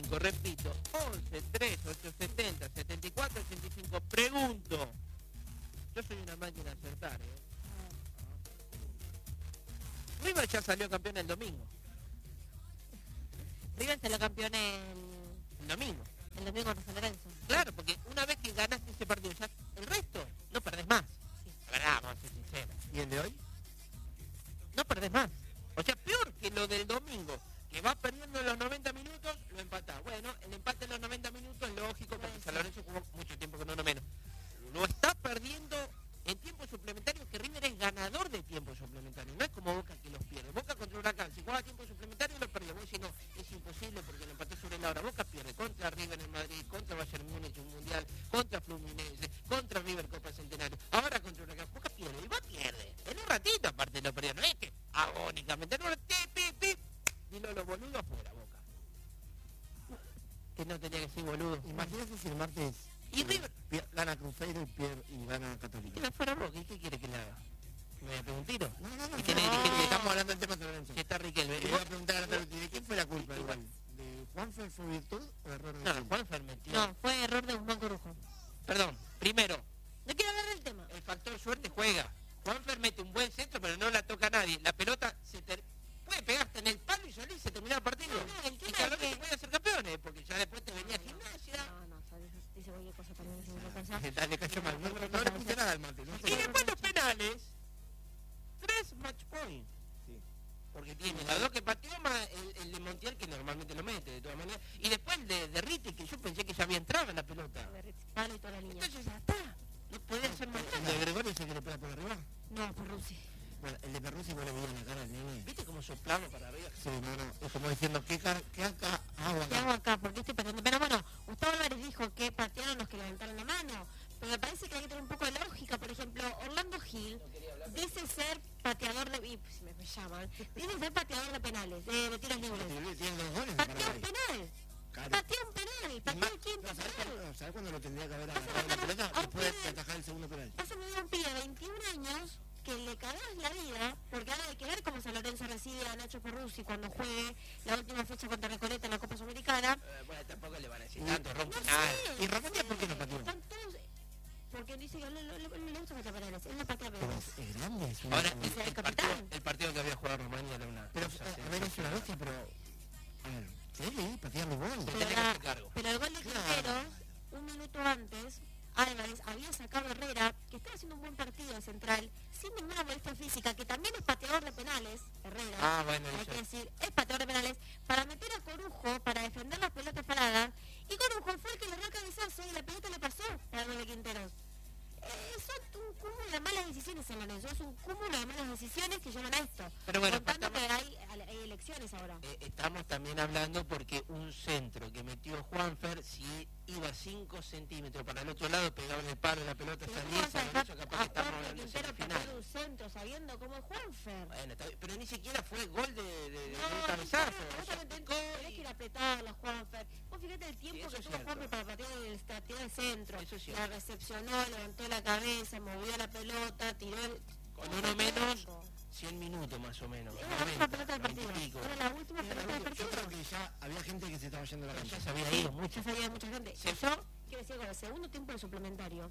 85. Repito, 11 3 870 74 85. Pregunto. Yo soy una máquina de acertar, ¿eh? River ya salió campeón el domingo. River salió campeón El domingo. el domingo contra San Lorenzo. Claro, porque una vez que ganaste ese partido, ya el resto no perdés más. Sí. La verdad, vamos a ser sinceros. ¿Y el de hoy? No perdés más. O sea, peor que lo del domingo, que vas perdiendo en los 90 minutos, lo empatás. Bueno, el empate en los 90 minutos es lógico, porque San Lorenzo jugó mucho tiempo que no menos. Lo está perdiendo en tiempo suplementario, que River es ganador de tiempo suplementario. No es como Boca que los pierde. Boca contra Huracán, si juega tiempo suplementario lo perdió. Vos decís, no, es imposible porque lo empató sobre la hora. Boca pierde contra River en Madrid, contra Bayern Múnich un Mundial, contra Fluminense, contra River Copa Centenario. Ahora contra Huracán. Boca pierde, y va pierde. En un ratito aparte lo perdió. No es que agónicamente, no, y lo boludo afuera, Boca. Que no tenía que ser boludo. Imagínate si el martes Y River gana Cruzeiro y gana Católica. que me fuera Boca. ¿Y qué quiere que le haga? ¿Me voy a pegar un tiro? No. ¿Y tiene dirigente? Estamos hablando del tema de San Lorenzo. Que está Riquelme. Le voy a preguntar a la Taruti, ¿de quién fue la culpa igual? ¿De Juanfer fue virtud o error de No, Gil? Juanfer metió. No, fue error de Guzmán Corujo. Perdón, primero, No quiero hablar del tema. el factor suerte juega. Juanfer mete un buen centro, pero no la toca a nadie. La pelota puede pegarte en el palo y salir y se termina el partido. No, el tema Y San es Lorenzo que- puede ser campeones, porque ya después te venía Gimnasia. No, dice cualquier cosa también, si no pensás. Dale, cayó mal. No le puse nada al martes. No Y después los penales, 3 match points. Sí. Porque tiene los dos que pateó más el de Montiel, que normalmente lo mete, de todas maneras. Y después el de Ritti, que yo pensé que ya había entrado en la pelota. Palo y toda la línea. Entonces ya está. No podía hacer más ¿El de nada. Gregorio es el que le pega por arriba? No, por Rusi. Bueno, el de Perruzzi vos le veías la cara al nene. ¿Viste cómo soplamos para arriba? Sí, no. Es como diciendo, ¿qué acá hago ¿Qué hago acá? acá? ¿Por qué estoy perdiendo? Pero bueno, Gustavo Álvarez dijo que patearon los que levantaron la mano. Pero me parece que hay que tener un poco de lógica. Por ejemplo, Orlando Gil dice ser pateador de... si me llaman. Dice ser pateador de penales, de tiros libres. Tienen 2 goles en Pateó un Paraguay. penal. Claro. Pateó un penal. Pateó el quinto penal. ¿Sabes cuándo lo tendría que haber agarrado la pelota? Después de atajar el segundo penal. Vas a medir a un pibe de 21 años que le cagás la vida, porque ahora hay que ver cómo San Lorenzo recibe a Nacho Perruzzi cuando juegue la última fecha contra Recoleta en la Copa Sudamericana. Bueno, tampoco le van a decir tanto, No rompe sé. nada. ¿Y Romagnoli por qué no pateó? Están todos... Porque dice que le gusta patear penales. Él no patea Pero penales. es grande, es una... Ahora, Es el el capitán. partido que había jugado Romagna era una Pero, cosa a ver, es una bestia, pero... A ver, sí, patear mi gol. tenés que hacer cargo. Pero el gol de Quintero, un minuto antes, Álvarez había sacado a Herrera, que estaba haciendo un buen partido de central, sin ninguna molestia física, que también es pateador de penales, Herrera, Ah, bueno, hay eso. que decir, es pateador de penales, para meter a Corujo, para defender las pelotas paradas, y Corujo fue el que le dio el cabezazo y la pelota le pasó para el gol de Quinteros. Son un cúmulo de malas decisiones en Lorenzo, es un cúmulo de malas decisiones que llevan a esto. Pero bueno, contando que hay elecciones ahora. Estamos también hablando porque un centro que metió Juanfer, si iba 5 centímetros para el otro lado, pegaba en el palo, la pelota Pero salía, ¿cómo San vas a Lorenzo dejar capaz que a estamos Jorge hablando de Quintero semifinal. patear un centro sabiendo cómo es Juanfer? Bueno, está bien, pero ni siquiera fue gol de un No, cabezazo. no, O sea, tenés tocó que ir y- a apretar la Juanfer. Vos fíjate el tiempo Sí, eso que es tuvo cierto. Juanfer para patear el centro. Eso es cierto. La recepcionó, levantó la cabeza, movió la pelota, tiró el... Con uno menos, 100 minutos más o menos. Era la última pelota del 90 y partido. pico. Era la última pelota del Yo partido. creo que ya había gente que se estaba yendo a la Pero cancha. ya se había ido mucho. Ya sabía mucha gente. Se- Yo quiero decir con el segundo tiempo del suplementario,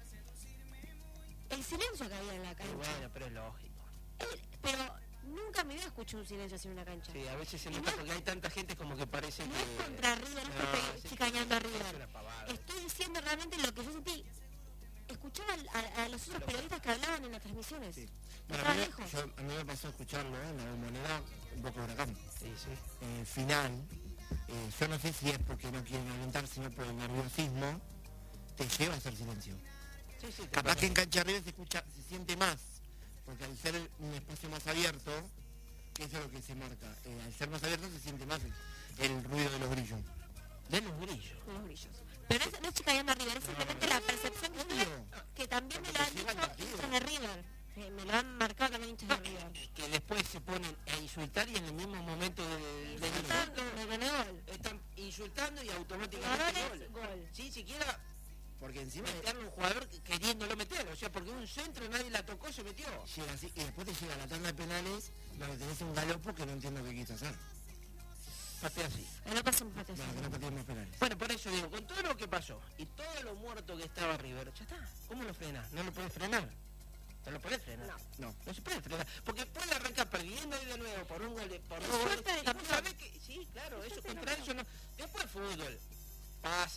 el silencio que había en la Y cancha. bueno, pero es lógico. Pero nunca en mi vida escuché un silencio así en una cancha. Sí, a veces se Y nota no- porque hay tanta gente como que parece No que... es contra River, no estoy sí, chicañando a es River. una pavada. Estoy diciendo realmente lo que yo sentí. Escuchaba a los otros periodistas que hablaban en las transmisiones. Sí. Estaba a lejos. mí me pasó escucharlo en la Bombonera, un poco Huracán. Sí, sí. Final, yo no sé si es porque no quieren alentar, sino por el nerviosismo, te lleva a hacer silencio. Sí, sí, te Capaz pasa. que en cancha arriba se siente más, porque al ser un espacio más abierto, que eso es lo que se marca, al ser más abierto se siente más el ruido de los grillos. De los grillos. Con los brillos. Pero no es chicañando a River, es simplemente la percepción que tuve, que también me lo han dicho hinchas de River. Me lo han marcado también hinchas de River. Que después se ponen a insultar y en el mismo momento del Insultando, insulto de Benegol. están insultando y automáticamente Jugadores, gol. gol. Sí, siquiera Porque encima meterle a un jugador queriéndolo meter, o sea, porque un centro nadie la tocó, se metió. llega así, y después te llega la tanda de penales, donde tenés un galopo que no entiendo qué quiso hacer. patea así. Que no pasemos pateos. Bueno, que no pateen más penales. Bueno, por eso digo, con todo lo que pasó y todo lo muerto que estaba River, ya está. ¿Cómo lo frenas? No lo puedes frenar. No se puede frenar. No. No se puede frenar. Porque puede arrancar perdiendo y de nuevo por un gol, por Es dos goles. suerte de